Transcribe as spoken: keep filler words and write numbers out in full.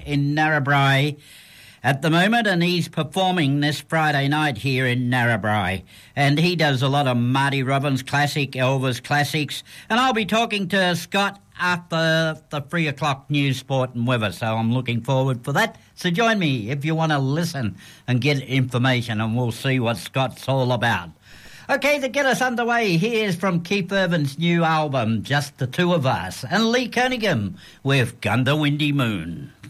in Narrabri at the moment, and he's performing this Friday night here in Narrabri. And he does a lot of Marty Robbins classic, Elvis classics. And I'll be talking to Scott after the three o'clock news, sport and weather, so I'm looking forward for that. So join me if you want to listen and get information, and we'll see what Scott's all about. Okay, to get us underway, here's from Keith Urban's new album, Just the Two of Us, and Lee Kernaghan with Gundawindi Moon.